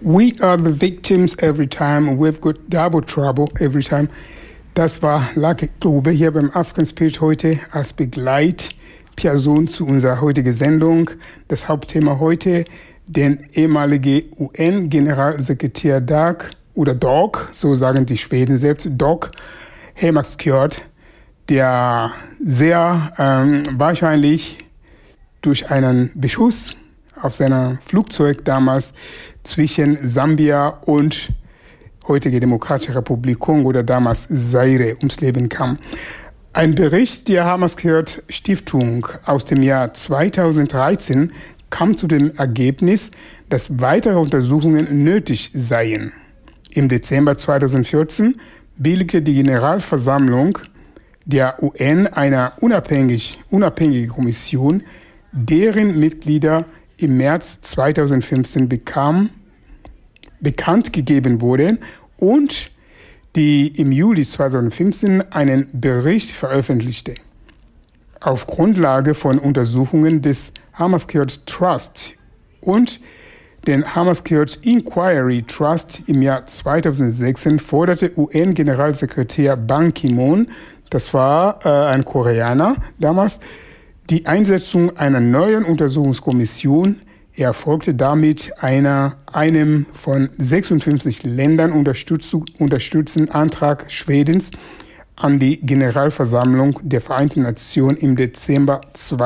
We are the victims every time, we've got double trouble every time. Das war Lucky Dube hier beim African Spirit heute als Begleitperson zu unserer heutigen Sendung. Das Hauptthema heute, den ehemalige UN-Generalsekretär Dag, so sagen die Schweden selbst, Dag Hammarskjöld, der sehr wahrscheinlich durch einen Beschuss auf seinem Flugzeug damals zwischen Sambia und heutige Demokratische Republik Kongo oder damals Zaire ums Leben kam. Ein Bericht der Hammarskjöld Stiftung aus dem Jahr 2013 kam zu dem Ergebnis, dass weitere Untersuchungen nötig seien. Im Dezember 2014 billigte die Generalversammlung der UN eine unabhängige Kommission, deren Mitglieder im März 2015 bekannt gegeben wurden und die im Juli 2015 einen Bericht veröffentlichte. Auf Grundlage von Untersuchungen des Hammarskjöld Trust und den Hammarskjöld Inquiry Trust im Jahr 2016 forderte UN-Generalsekretär Ban Ki-moon, das war ein Koreaner damals, die Einsetzung einer neuen Untersuchungskommission. Er erfolgte damit einem von 56 Ländern unterstützten Antrag Schwedens an die Generalversammlung der Vereinten Nationen im Dezember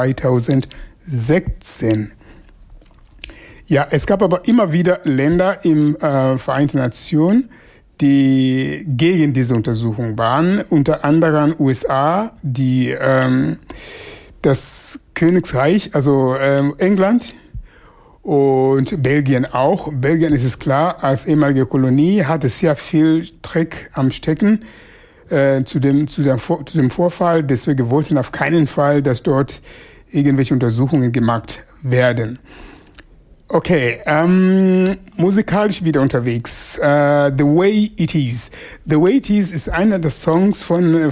2016. Ja, es gab aber immer wieder Länder im Vereinten Nationen, die gegen diese Untersuchung waren, unter anderem USA, das Königreich, also England und Belgien auch. Belgien, ist es klar, als ehemalige Kolonie hatte sehr viel Dreck am Stecken zu dem Vorfall. Deswegen wollten auf keinen Fall, dass dort irgendwelche Untersuchungen gemacht werden. Okay, musikalisch wieder unterwegs. The Way It Is. The Way It Is ist einer der Songs von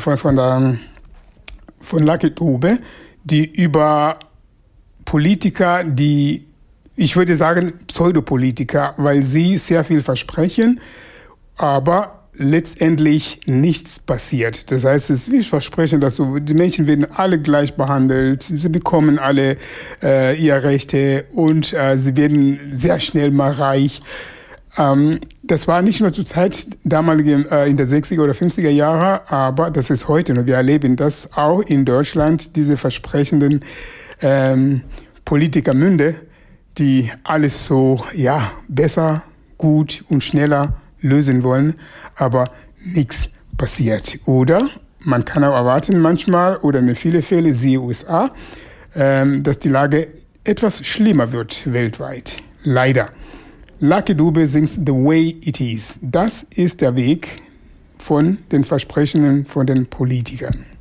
Lucky Dube, die über Politiker, ich würde sagen Pseudopolitiker, weil sie sehr viel versprechen, aber letztendlich nichts passiert. Das heißt, es ist wie Versprechen, dass die Menschen werden alle gleich behandelt, sie bekommen alle ihre Rechte und sie werden sehr schnell mal reich. Das war nicht nur zur Zeit damaligen in der 60er oder 50er Jahre, aber das ist heute und wir erleben das auch in Deutschland, diese versprechenden Politikermünde, die alles so besser, gut und schneller lösen wollen, aber nichts passiert. Oder man kann auch erwarten manchmal, oder in vielen Fällen, siehe USA, dass die Lage etwas schlimmer wird weltweit. Leider. Lucky Dube singt The Way It Is. Das ist der Weg von den Versprechungen von den Politikern.